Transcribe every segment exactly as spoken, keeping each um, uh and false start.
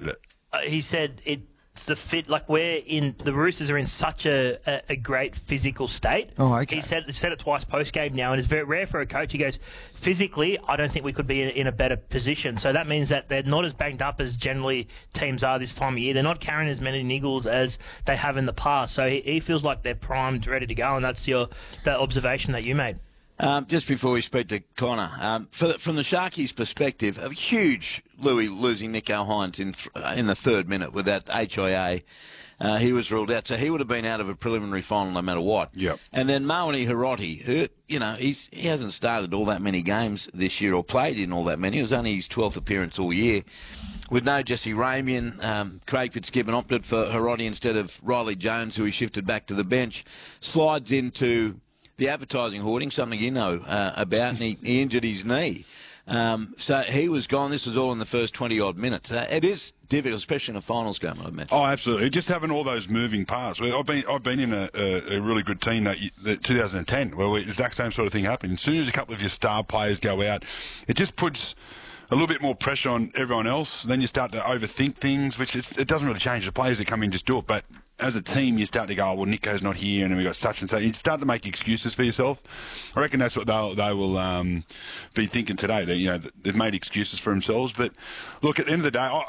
at it. Uh, he said it. The fit, like we're in, the Roosters are in such a, a, a great physical state. Oh, okay. He said, he said it twice post game now, and it's very rare for a coach. He goes, physically, I don't think we could be in, in a better position. So that means that they're not as banged up as generally teams are this time of year. They're not carrying as many niggles as they have in the past. So he, he feels like they're primed, ready to go, and that's your that observation that you made. Um, just before we speak to Connor, um, for the, from the Sharkies' perspective, a huge Louis losing Nico Hines in th- in the third minute with that H I A. Uh, he was ruled out, so he would have been out of a preliminary final no matter what. Yep. And then Moeni Hiroti, who, you know, he's, he hasn't started all that many games this year or played in all that many. It was only his twelfth appearance all year. With no Jesse Ramian, um, Craig Fitzgibbon opted for Hiroti instead of Riley Jones, who he shifted back to the bench. Slides into the advertising hoarding, something you know uh, about, and he, he injured his knee. Um, so he was gone. This was all in the first twenty-odd minutes. Uh, it is difficult, especially in a finals game, I imagine. Oh, absolutely. Just having all those moving parts. I've been I've been in a, a, a really good team that, that two thousand ten, where we, the exact same sort of thing happened. As soon as a couple of your star players go out, it just puts a little bit more pressure on everyone else. Then you start to overthink things, which it's, it doesn't really change. The players that come in just do it, but as a team, you start to go, oh, well, Nico's not here, and then we've got such and such. You start to make excuses for yourself. I reckon that's what they'll, they will um, be thinking today. That, you know, they've made excuses for themselves. But, look, at the end of the day, oh,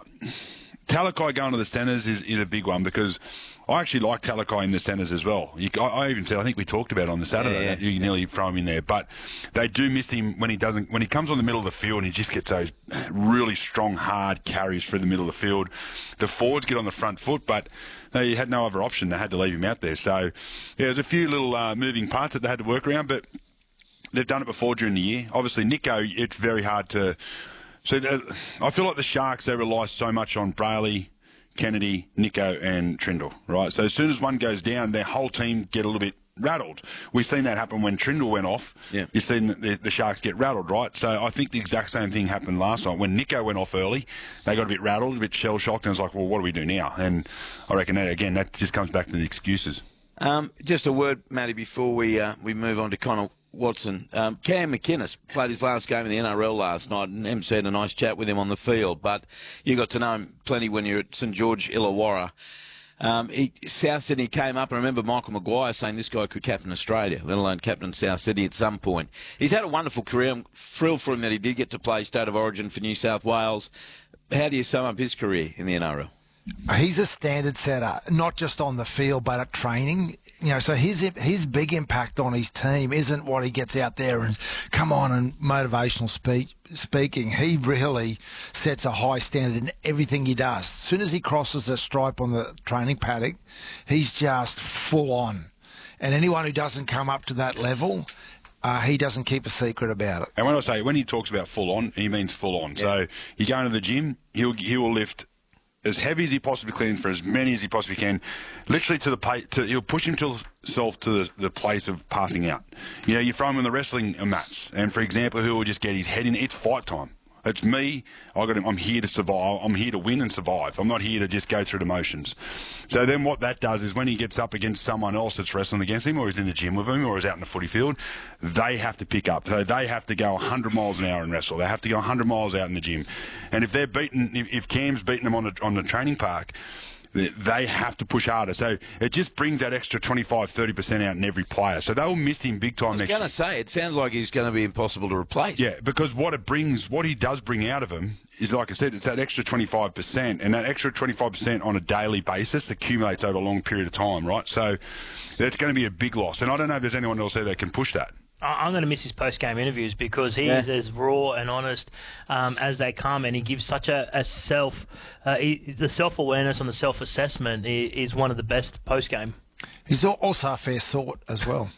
Talakai going to the centres is, is a big one, because I actually like Talakai in the centres as well. You, I, I even said, I think we talked about it on the Saturday, yeah, yeah. that you nearly throw him in there. But they do miss him when he doesn't. When he comes on the middle of the field and he just gets those really strong, hard carries through the middle of the field. The forwards get on the front foot, but they had no other option. They had to leave him out there. So, yeah, there's a few little uh, moving parts that they had to work around, but they've done it before during the year. Obviously, Nico, it's very hard to... So uh, I feel like the Sharks, they rely so much on Brayley, Kennedy, Nico and Trindle, right? So as soon as one goes down, their whole team get a little bit rattled. We've seen that happen when Trindle went off. Yeah. You've seen the, the Sharks get rattled, right? So I think the exact same thing happened last night. When Nico went off early, they got a bit rattled, a bit shell-shocked, and it was like, well, what do we do now? And I reckon that, again, that just comes back to the excuses. Um, just a word, Matty, before we uh, we move on to Connor Watson. Um, Cam McInnes played his last game in the N R L last night, and Em had a nice chat with him on the field, but you got to know him plenty when you're at St George Illawarra. Um, he, South Sydney came up, and I remember Michael Maguire saying this guy could captain Australia, let alone captain South Sydney at some point. He's had a wonderful career. I'm thrilled for him that he did get to play State of Origin for New South Wales. How do you sum up his career in the N R L? He's a standard setter, not just on the field, but at training. You know, so his his big impact on his team isn't what he gets out there and come on and motivational speech, speaking. He really sets a high standard in everything he does. As soon as he crosses a stripe on the training paddock, he's just full on. And anyone who doesn't come up to that level, Uh, he doesn't keep a secret about it. And when I say, when he talks about full on, he means full on. Yeah. So you go into the gym, he'll he will lift as heavy as he possibly can for as many as he possibly can, literally to the pay, to he'll push himself to the, the place of passing out. You know, you throw him on the wrestling mats, and for example, he will just get his head in. It's fight time. It's me. I got him. I'm here to survive. I'm here to win and survive. I'm not here to just go through the motions. So then what that does is when he gets up against someone else that's wrestling against him, or he's in the gym with him, or he's out in the footy field, they have to pick up. So they have to go one hundred miles an hour and wrestle. They have to go one hundred miles out in the gym. And if they're beaten, if, if Cam's beating them on the, on the training park, they have to push harder. So it just brings that extra twenty-five, thirty percent out in every player. So they'll miss him big time next year. I was going to say, it sounds like he's going to be impossible to replace. Yeah, because what it brings, what he does bring out of him is, like I said, it's that extra twenty-five percent. And that extra twenty-five percent on a daily basis accumulates over a long period of time, right? So that's going to be a big loss. And I don't know if there's anyone else there that can push that. I'm going to miss his post-game interviews because he yeah. is as raw and honest um, as they come, and he gives such a, a self, uh, he, the self-awareness and the self-assessment is, is one of the best post-game. He's also a fair sort as well.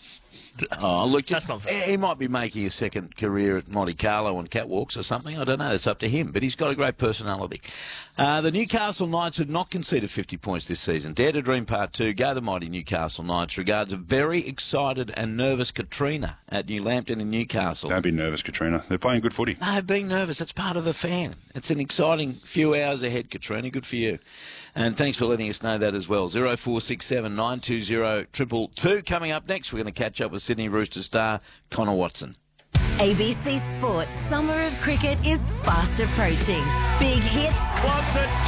Oh, look, that's not fair. He might be making a second career at Monte Carlo and catwalks or something. I don't know. It's up to him. But he's got a great personality. Uh, the Newcastle Knights have not conceded fifty points this season. Dare to Dream Part two. Go the mighty Newcastle Knights. Regards a very excited and nervous Katrina at New Lambton in Newcastle. Don't be nervous, Katrina. They're playing good footy. No, being nervous. That's part of the fan. It's an exciting few hours ahead, Katrina. Good for you. And thanks for letting us know that as well. zero four six seven nine two zero two two two. Coming up next, we're going to catch up with Sydney Roosters star Connor Watson. A B C Sports Summer of Cricket is fast approaching. Big hits. Watson.